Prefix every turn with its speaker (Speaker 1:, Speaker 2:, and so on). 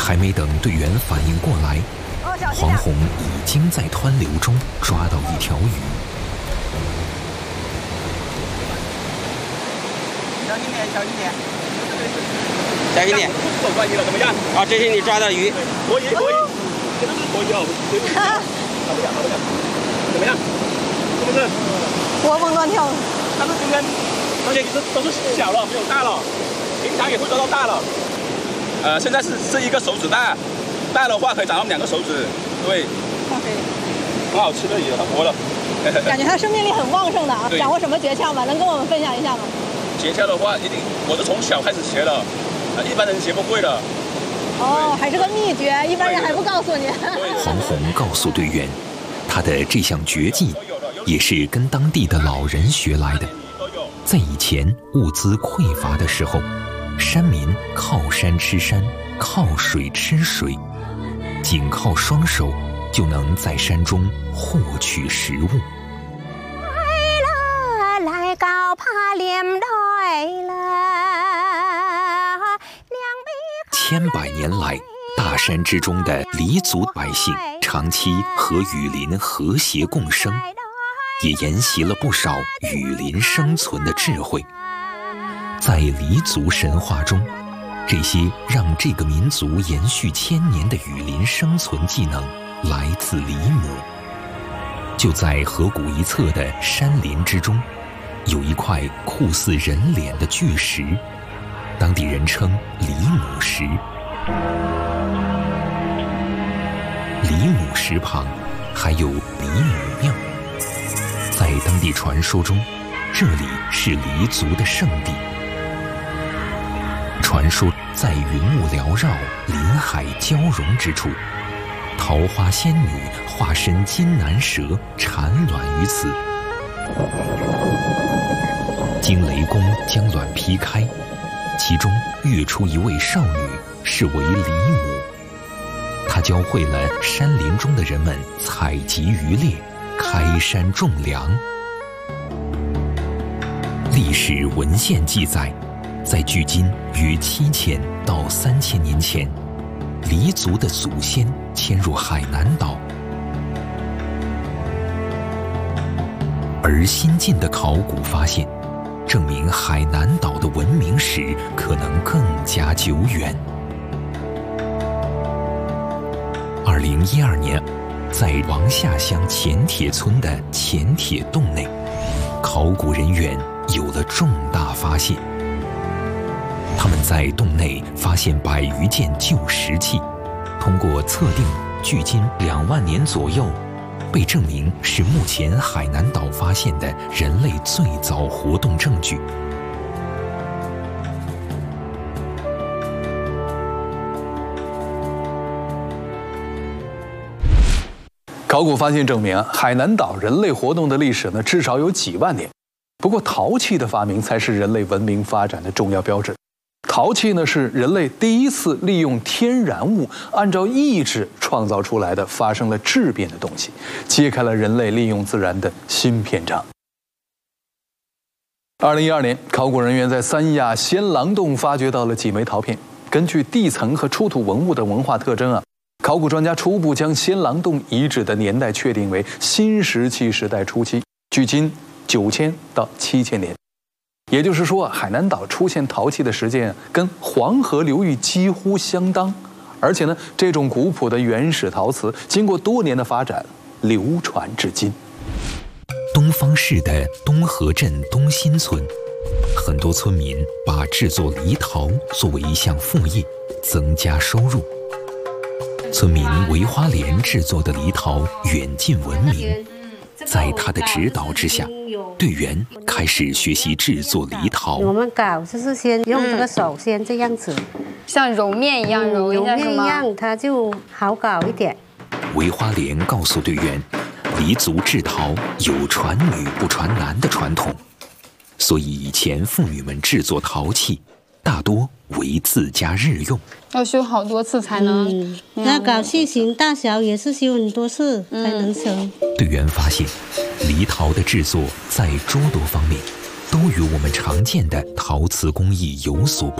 Speaker 1: 还没等队员反应过来，黄宏已经在湍流中抓到一条鱼。
Speaker 2: 小心点，小心点，
Speaker 3: 小心点。
Speaker 2: 过关了，怎么样？
Speaker 3: 啊，这是你抓的鱼。
Speaker 2: 可以，可以，这个是可以哦。好不了，好不了，怎么样？是不是？
Speaker 4: 活蹦乱跳。
Speaker 2: 但是今天这些都是小了，没有大了，平常也会抓到大了。现在是一个手指大，大的话可以长到2个手指，对。
Speaker 4: OK。
Speaker 2: 很好吃的鱼，它活了。
Speaker 4: 感觉它生命力很旺盛的啊！掌握什么诀窍吗？能跟我们分享一下吗？
Speaker 2: 诀窍的话，我是从小开始学的，一般人学不会的。
Speaker 4: 哦，还是个秘诀，一般人还不告诉你。
Speaker 1: 黄宏告诉队员，他的这项绝技也是跟当地的老人学来的。在以前物资匮乏的时候，山民靠山吃山，靠水吃水，仅靠双手就能在山中获取食物。千百年来，大山之中的黎族百姓长期和雨林和谐共生，也沿袭了不少雨林生存的智慧。在黎族神话中，这些让这个民族延续1000年的雨林生存技能来自黎母。就在河谷一侧的山林之中，有一块酷似人脸的巨石，当地人称黎母石。黎母石旁还有黎母庙，在当地传说中，这里是黎族的圣地。传说在云雾缭绕、林海交融之处，桃花仙女化身金南蛇产卵于此。经雷公将卵劈开，其中跃出一位少女，是为黎母。她教会了山林中的人们采集渔猎、开山种粮。历史文献记载，在距今约7000到3000年前，黎族的祖先迁入海南岛，而新近的考古发现证明海南岛的文明史可能更加久远。2012年，在王下乡前铁村的前铁洞内，考古人员有了重大发现。他们在洞内发现100余件旧石器，通过测定，距今2万年左右，被证明是目前海南岛发现的人类最早活动证据。
Speaker 5: 考古发现证明，海南岛人类活动的历史呢，至少有几万年。不过，陶器的发明才是人类文明发展的重要标志。陶器呢，是人类第一次利用天然物按照意志创造出来的发生了质变的东西，揭开了人类利用自然的新篇章。2012年，考古人员在三亚仙郎洞发掘到了几枚陶片。根据地层和出土文物的文化特征啊，考古专家初步将仙郎洞遗址的年代确定为新石器时代初期，距今9000到7000年。也就是说，海南岛出现陶器的时间跟黄河流域几乎相当，而且呢，这种古朴的原始陶瓷经过多年的发展，流传至今。
Speaker 1: 东方市的东河镇东新村，很多村民把制作梨陶作为一项副业，增加收入。村民韦花莲制作的梨陶远近闻名，在他的指导之下，队员开始学习制作梨陶。
Speaker 6: 我们搞就是先用这个手先这样子，
Speaker 7: 像揉面一样揉一下是吗？
Speaker 6: 揉面一样，它就好搞一点。
Speaker 1: 韦花莲告诉队员，黎族制陶有传女不传男的传统，所以以前妇女们制作陶器大多为自家日用，
Speaker 7: 要修好多次才能。
Speaker 6: 那搞器型大小也是修很多次才能成。
Speaker 1: 队员发现，梨陶的制作在诸多方面都与我们常见的陶瓷工艺有所不同。